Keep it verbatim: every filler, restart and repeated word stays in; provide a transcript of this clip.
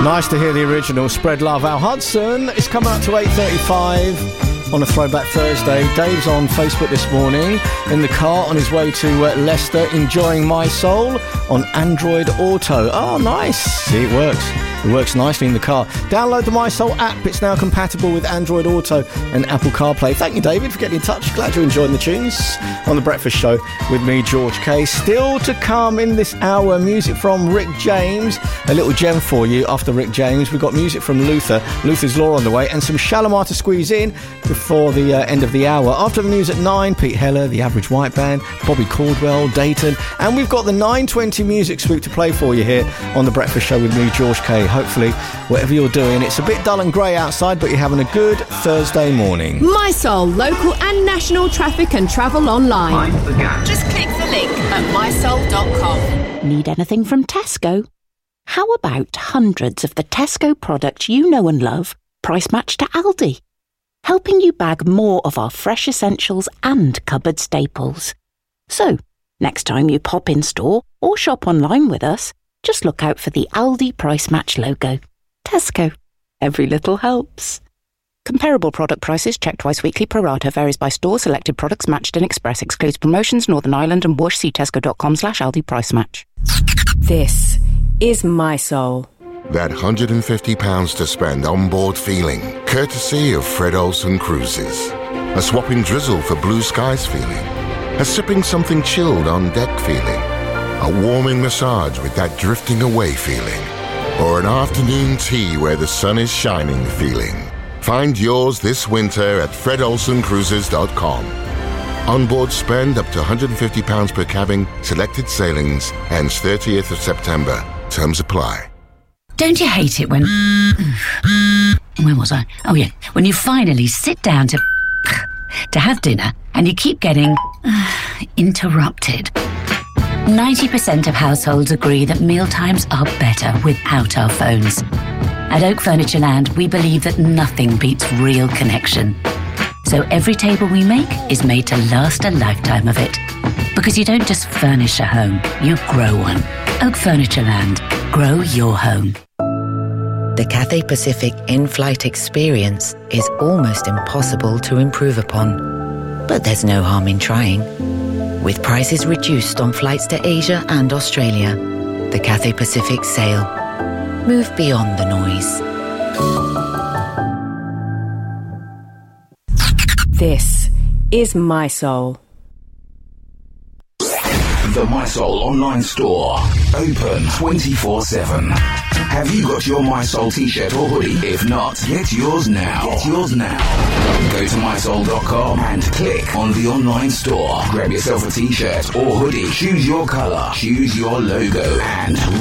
Nice to hear the original. Spread Love. Al Hudson. It's come out to eight thirty-five on a Throwback Thursday. Dave's on Facebook this morning in the car on his way to uh, Leicester, enjoying My Soul on Android Auto. Oh, nice. See, it works. It works nicely in the car. Download the My Soul app. It's now compatible with Android Auto and Apple CarPlay. Thank you, David, for getting in touch. Glad you're enjoying the tunes on The Breakfast Show with me, George Kay. Still to come in this hour, music from Rick James. A little gem for you after Rick James. We've got music from Luther, Luther's Law on the way, and some Shalimar to squeeze in before the uh, end of the hour. After the news at nine, Pete Heller, The Average White Band, Bobby Caldwell, Dayton, and we've got the nine twenty Music Sweep to play for you here on The Breakfast Show with me, George Kay. Hopefully, whatever you're doing, it's a bit dull and grey outside, but you're having a good Thursday morning. My Soul, local and national traffic and travel online. Just click the link at my soul dot com. Need anything from Tesco? How about hundreds of the Tesco products you know and love, price matched to Aldi? Helping you bag more of our fresh essentials and cupboard staples. So, next time you pop in store or shop online with us, just look out for the Aldi Price Match logo. Tesco. Every little helps. Comparable product prices checked twice weekly pro rata. Varies by store. Selected products matched in Express. Excludes promotions Northern Ireland and Whoosh. See tesco.com slash Aldi Price Match. This is My Soul. That one hundred fifty pounds to spend on board feeling, courtesy of Fred Olsen Cruises. A swapping drizzle for blue skies feeling. A sipping something chilled on deck feeling. A warming massage with that drifting away feeling. Or an afternoon tea where the sun is shining feeling. Find yours this winter at fred olsen cruises dot com. Onboard spend up to one hundred fifty pounds per cabin, selected sailings, ends thirtieth of September. Terms apply. Don't you hate it when... Where was I? Oh, yeah. When you finally sit down to... to have dinner and you keep getting... interrupted. ninety percent of households agree that mealtimes are better without our phones. At Oak Furniture Land, we believe that nothing beats real connection. So every table we make is made to last a lifetime of it. Because you don't just furnish a home, you grow one. Oak Furniture Land. Grow your home. The Cathay Pacific in-flight experience is almost impossible to improve upon. But there's no harm in trying. With prices reduced on flights to Asia and Australia, the Cathay Pacific sail. Move beyond the noise. This is My Soul. The My Soul online store. Open twenty-four seven. Have you got your My Soul t-shirt or hoodie? If not, get yours now. Get yours now. Go to my soul dot com and click on the online store. Grab yourself a t-shirt or hoodie. Choose your colour. Choose your logo. And